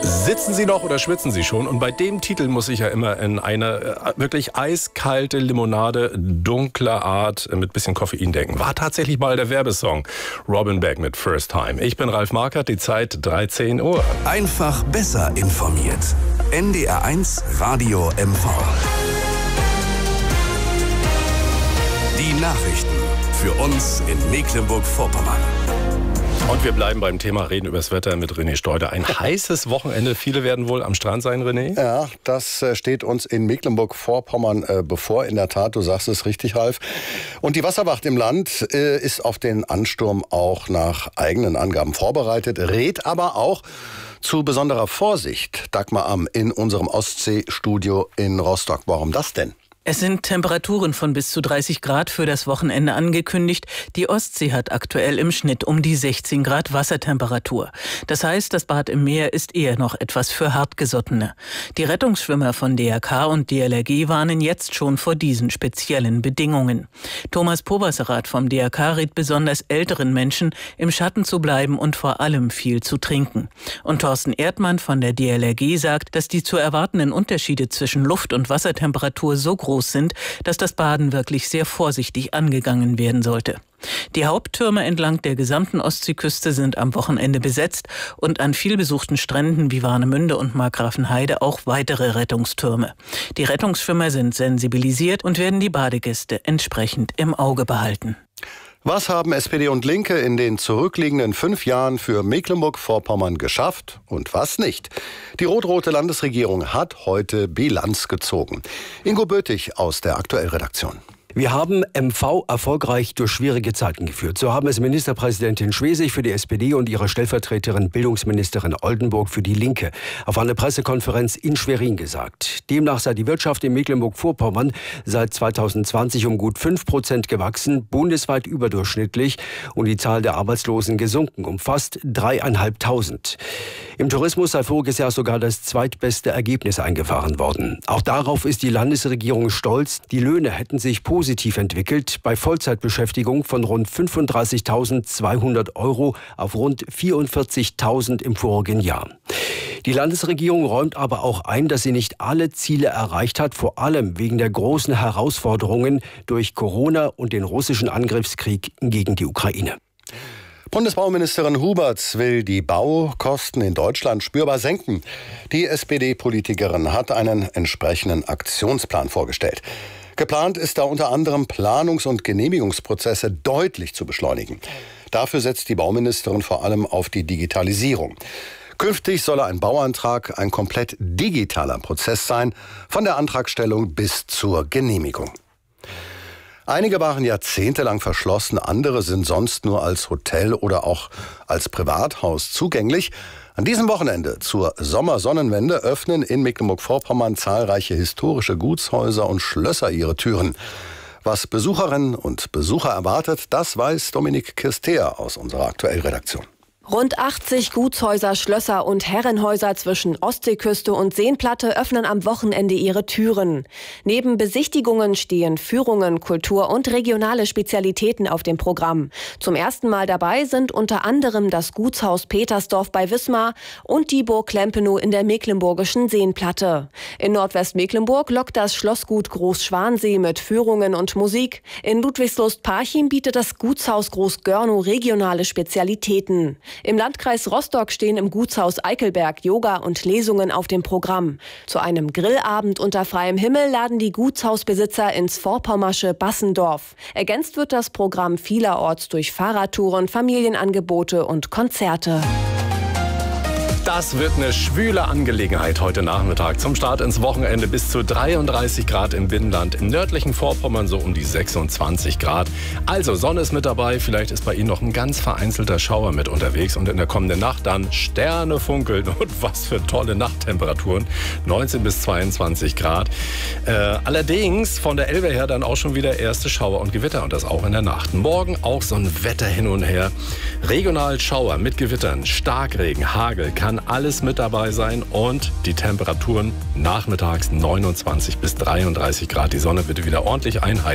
Sitzen Sie noch oder schwitzen Sie schon? Und bei dem Titel muss ich ja immer in eine wirklich eiskalte Limonade dunkler Art mit bisschen Koffein denken. War tatsächlich mal der Werbesong Robin Beck mit First Time. Ich bin Ralf Markert, die Zeit 13 Uhr. Einfach besser informiert. NDR1 Radio MV. Die Nachrichten für uns in Mecklenburg-Vorpommern. Und wir bleiben beim Thema, reden über das Wetter mit René Steuder. Ein heißes Wochenende. Viele werden wohl am Strand sein, René? Ja, das steht uns in Mecklenburg-Vorpommern bevor. In der Tat, du sagst es richtig, Ralf. Und die Wasserwacht im Land ist auf den Ansturm auch nach eigenen Angaben vorbereitet, rät aber auch zu besonderer Vorsicht. Dagmar Amm in unserem Ostseestudio in Rostock. Warum das denn? Es sind Temperaturen von bis zu 30 Grad für das Wochenende angekündigt. Die Ostsee hat aktuell im Schnitt um die 16 Grad Wassertemperatur. Das heißt, das Bad im Meer ist eher noch etwas für Hartgesottene. Die Rettungsschwimmer von DRK und DLRG warnen jetzt schon vor diesen speziellen Bedingungen. Thomas Poberserath vom DRK rät besonders älteren Menschen, im Schatten zu bleiben und vor allem viel zu trinken. Und Thorsten Erdmann von der DLRG sagt, dass die zu erwartenden Unterschiede zwischen Luft- und Wassertemperatur so groß sind, dass das Baden wirklich sehr vorsichtig angegangen werden sollte. Die Haupttürme entlang der gesamten Ostseeküste sind am Wochenende besetzt und an vielbesuchten Stränden wie Warnemünde und Markgrafenheide auch weitere Rettungstürme. Die Rettungsschwimmer sind sensibilisiert und werden die Badegäste entsprechend im Auge behalten. Was haben SPD und Linke in den zurückliegenden 5 Jahren für Mecklenburg-Vorpommern geschafft und was nicht? Die rot-rote Landesregierung hat heute Bilanz gezogen. Ingo Bötig aus der Aktuellredaktion. Wir haben MV erfolgreich durch schwierige Zeiten geführt. So haben es Ministerpräsidentin Schwesig für die SPD und ihre Stellvertreterin Bildungsministerin Oldenburg für die Linke auf einer Pressekonferenz in Schwerin gesagt. Demnach sei die Wirtschaft in Mecklenburg-Vorpommern seit 2020 um gut 5% gewachsen, bundesweit überdurchschnittlich, und die Zahl der Arbeitslosen gesunken um fast 3.500. Im Tourismus sei voriges Jahr sogar das zweitbeste Ergebnis eingefahren worden. Auch darauf ist die Landesregierung stolz. Die Löhne hätten sich positiv entwickelt, bei Vollzeitbeschäftigung von rund 35.200 € auf rund 44.000 im vorigen Jahr. Die Landesregierung räumt aber auch ein, dass sie nicht alle Ziele erreicht hat, vor allem wegen der großen Herausforderungen durch Corona und den russischen Angriffskrieg gegen die Ukraine. Bundesbauministerin Huberts will die Baukosten in Deutschland spürbar senken. Die SPD-Politikerin hat einen entsprechenden Aktionsplan vorgestellt. Geplant ist da unter anderem Planungs- und Genehmigungsprozesse deutlich zu beschleunigen. Dafür setzt die Bauministerin vor allem auf die Digitalisierung. Künftig solle ein Bauantrag ein komplett digitaler Prozess sein, von der Antragstellung bis zur Genehmigung. Einige waren jahrzehntelang verschlossen, andere sind sonst nur als Hotel oder auch als Privathaus zugänglich. An diesem Wochenende zur Sommersonnenwende öffnen in Mecklenburg-Vorpommern zahlreiche historische Gutshäuser und Schlösser ihre Türen. Was Besucherinnen und Besucher erwartet, das weiß Dominik Kirstea aus unserer Aktuellredaktion. Rund 80 Gutshäuser, Schlösser und Herrenhäuser zwischen Ostseeküste und Seenplatte öffnen am Wochenende ihre Türen. Neben Besichtigungen stehen Führungen, Kultur und regionale Spezialitäten auf dem Programm. Zum ersten Mal dabei sind unter anderem das Gutshaus Petersdorf bei Wismar und die Burg Klempenow in der mecklenburgischen Seenplatte. In Nordwestmecklenburg lockt das Schlossgut Großschwansee mit Führungen und Musik. In Ludwigslust-Parchim bietet das Gutshaus Großgörnow regionale Spezialitäten. Im Landkreis Rostock stehen im Gutshaus Eickelberg Yoga und Lesungen auf dem Programm. Zu einem Grillabend unter freiem Himmel laden die Gutshausbesitzer ins vorpommersche Bassendorf. Ergänzt wird das Programm vielerorts durch Fahrradtouren, Familienangebote und Konzerte. Das wird eine schwüle Angelegenheit heute Nachmittag. Zum Start ins Wochenende bis zu 33 Grad im Binnenland. Im nördlichen Vorpommern so um die 26 Grad. Also Sonne ist mit dabei. Vielleicht ist bei Ihnen noch ein ganz vereinzelter Schauer mit unterwegs. Und in der kommenden Nacht dann Sterne funkeln. Und was für tolle Nachttemperaturen. 19 bis 22 Grad. Allerdings von der Elbe her dann auch schon wieder erste Schauer und Gewitter. Und das auch in der Nacht. Morgen auch so ein Wetter hin und her. Regional Schauer mit Gewittern, Starkregen, Hagel, kann alles mit dabei sein und die Temperaturen nachmittags 29 bis 33 Grad. Die Sonne wird wieder ordentlich einheizen.